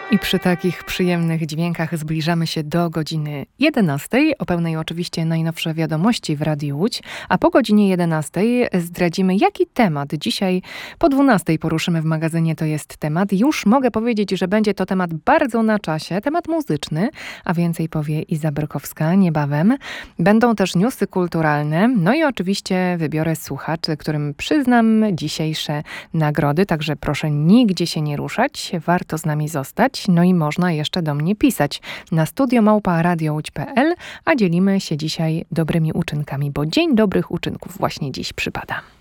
I przy takich przyjemnych dźwiękach zbliżamy się do godziny 11. O pełnej oczywiście najnowsze wiadomości w Radiu Łódź, a po godzinie 11 zdradzimy, jaki temat dzisiaj po 12 poruszymy w magazynie To jest temat. Już mogę powiedzieć, że będzie to temat bardzo na czasie, temat muzyczny, a więcej powie Iza Brokowska niebawem. Będą też newsy kulturalne, no i oczywiście wybiorę słuchaczy, którym przyznam dzisiejsze nagrody, także proszę nigdzie się nie ruszać, warto z nami zostać. No i można jeszcze do mnie pisać na studio@radiołódź.pl, a dzielimy się dzisiaj dobrymi uczynkami, bo Dzień Dobrych Uczynków właśnie dziś przypada.